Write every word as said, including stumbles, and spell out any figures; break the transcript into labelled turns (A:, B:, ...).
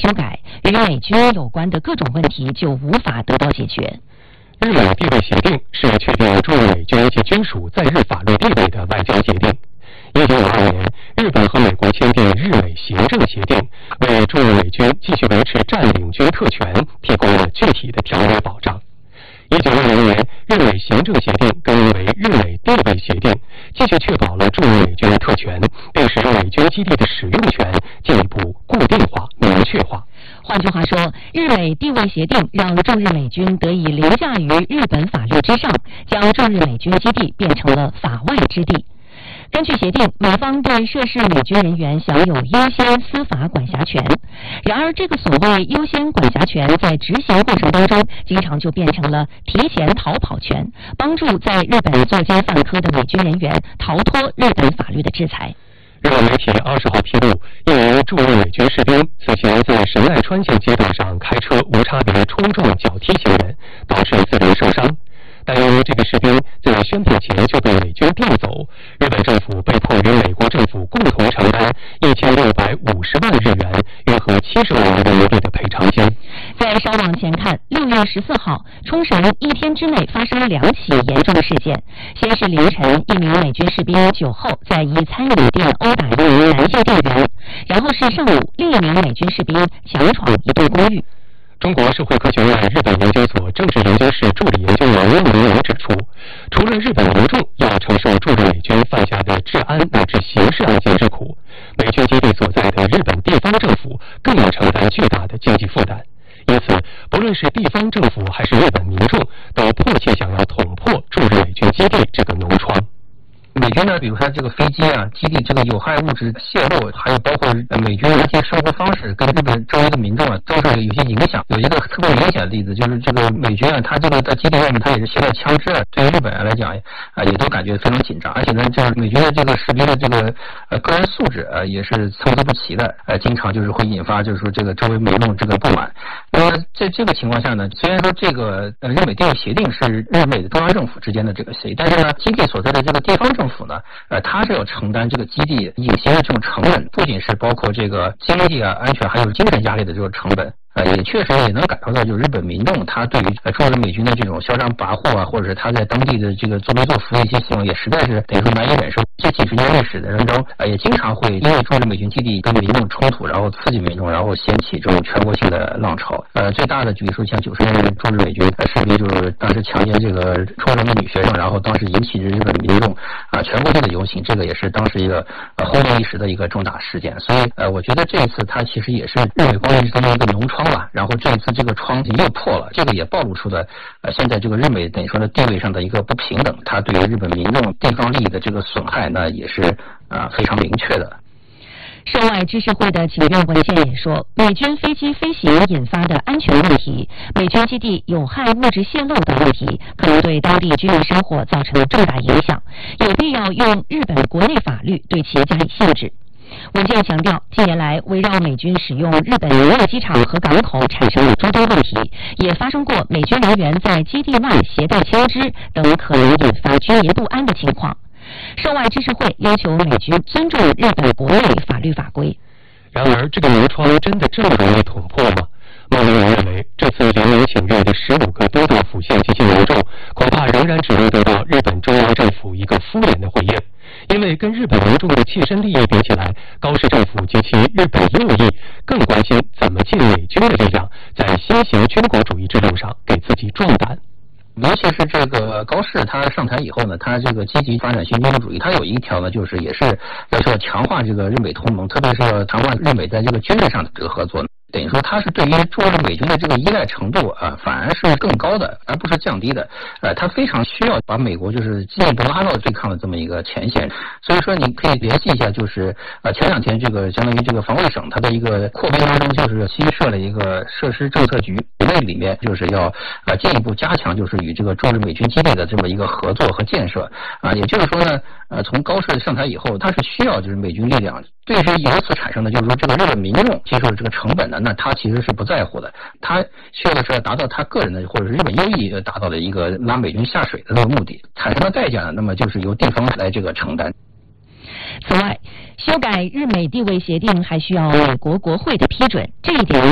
A: 修改，与美军有关的各种问题就无法得到解决。
B: 日美地位协定是确定驻日美军及军属在日法律地位的外交协定。一九五二年，日本和美国签订日美行政协定，为驻日美军继续维持占领军特权提供了具体的条约保障。一九六零年，日美行政协定更名为日美地位协定，继续确保了驻日美军的特权，并使美军基地的使用权进一步固定化、明确化。
A: 换句话说，日美地位协定让驻日美军得以凌驾于日本法律之上，将驻日美军基地变成了法外之地。根据协定，美方对涉事美军人员享有优先司法管辖权。然而，这个所谓优先管辖权在执行过程当中，经常就变成了提前逃跑权，帮助在日本作奸犯科的美军人员逃脱日本法律的制裁。
B: 日本媒体二十号披露，一名驻日美军士兵此前在神奈川县街道上开车无差别冲撞脚踢行人，导致四人受伤。但由于这个士兵在宣判前就被美军调走，日本政府被迫与美国政府共同承担一千六百五十万日元（约合七十万元人民币）的赔偿金。
A: 再稍往前看，六月十四号，冲绳一天之内发生两起严重事件。先是凌晨，一名美军士兵酒后在一餐饮店殴打一名男性店员，然后是上午，另一名美军士兵强闯一栋公寓。
B: 中国社会科学院日本研究所政治研究室助理研究员汪明阳指出，除了日本民众要承受驻日美军犯下的治安乃至刑事案件之苦，美军基地所在的日本地方政府更要承担巨大的经济负担。因此，不论是地方政府还是日本民众，都迫切想要捅破驻日美军基地这个脓疮。
C: 美军呢，比如说这个飞机啊、基地这个有害物质泄漏，还有包括美军的一些生活方式跟日本周围的民众啊都是有些影响。有一个特别明显的例子，就是这个美军啊，他这个在基地外面他也是携带枪支啊，对于日本人来讲啊也都感觉非常紧张，而且呢，就是美军的这个士兵的这个呃个人素质啊也是参差不齐的，呃，经常就是会引发就是说这个周围民众这个不满。那么在这个情况下呢，虽然说这个呃日美地位协定是日美的中央政府之间的这个协议，但是呢，基地所在的这个地方政府呢，呃，他是要承担这个基地隐形的这种成本，不仅是包括这个经济啊、安全，还有精神压力的这种成本。呃，也确实也能感受到，就是日本民众他对于呃驻日美军的这种嚣张跋扈啊，或者是他在当地的这个作威作福的一些行为，也实在是等于说难以忍受。这几十年历史的当中，呃，也经常会因为驻日美军基地跟民众冲突，然后刺激民众，然后掀起这种全国性的浪潮。呃，最大的举例说，像九十年代驻日美军呃士兵就是当时强奸这个冲绳的女学生，然后当时引起日本民众啊、呃、全国性的游行，这个也是当时一个呃轰动一时的一个重大事件。所以呃，我觉得这一次它其实也是日美关系当中一个脓疮吧。然后这一次这个疮又破了，这个也暴露出了呃现在这个日美等于说的地位上的一个不平等，它对于日本民众地方利益的这个损害呢也是啊、呃、非常明确的。
A: 涉外知识会的请愿文件也说，美军飞机飞行引发的安全问题、美军基地有害物质泄漏等问题，可能对当地居民生活造成重大影响，有必要用日本国内法律对其加以限制。文件强调，近年来围绕美军使用日本民用机场和港口产生了诸多问题，也发生过美军人员在基地外携带枪支等可能引发军民不安的情况。涉外知识会要求美军尊重日本国内法律法规。
B: 然而，这个脓疮真的这么容易捅破吗？孟明认为，这次联名请愿的十五个都道府县及其民众，恐怕仍然只能得到日本中央政府一个敷衍的回应。因为跟日本民众的切身利益比起来，高市政府及其日本右翼更关心怎么借美军的力量，在新型军国主义之路上给自己壮胆。
C: 尤其是这个高市他上台以后呢，他这个积极发展新军国主义，他有一条呢，就是也是要求强化这个日美同盟，特别是要强化日美在这个军事上的这个合作。等于说，它是对于驻日美军的这个依赖程度啊，反而是更高的，而不是降低的。呃，它非常需要把美国就是进一步拉到对抗的这么一个前线。所以说，你可以联系一下，就是呃前两天这个相当于这个防卫省它的一个扩编当中，就是新设了一个设施政策局，那里面就是要呃进一步加强就是与这个驻日美军基地的这么一个合作和建设啊。也就是说呢，呃，从高市上台以后，它是需要就是美军力量。对于由此产生的，就是说这个日本民众接受的这个成本呢，那他其实是不在乎的，他需要的是达到他个人的或者是日本优异达到的一个拉美军下水的这个目的，产生的代价呢，那么就是由地方来这个承担。
A: 此外，修改日美地位协定还需要美国国会的批准，这一点